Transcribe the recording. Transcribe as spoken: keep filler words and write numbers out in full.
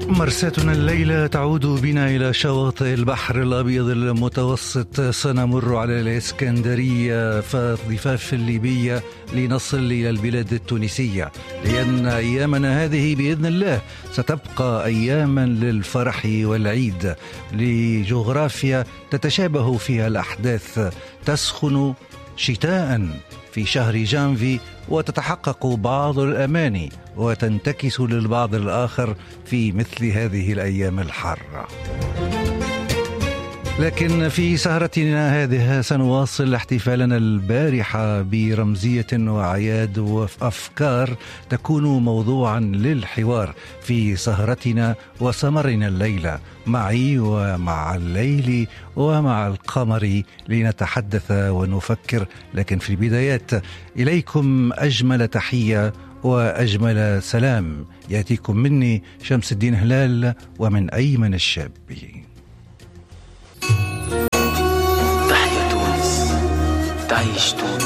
مرساتنا الليلة تعود بنا إلى شواطئ البحر الأبيض المتوسط، سنمر على الإسكندرية فالضفاف الليبية لنصل إلى البلاد التونسية، لأن أيامنا هذه بإذن الله ستبقى أياما للفرح والعيد، لجغرافيا تتشابه فيها الأحداث، تسخن شتاء في شهر جانفي وتتحقق بعض الأماني وتنتكس للبعض الآخر في مثل هذه الأيام الحارة. لكن في سهرتنا هذه سنواصل احتفالنا البارحة برمزية وأعياد وأفكار تكون موضوعا للحوار في سهرتنا وسمرنا الليلة، معي ومع الليل ومع القمر، لنتحدث ونفكر. لكن في البدايات إليكم أجمل تحية وأجمل سلام يأتيكم مني شمس الدين هلال ومن أيمن الشابي. تحيا تونس، تعيش تونس.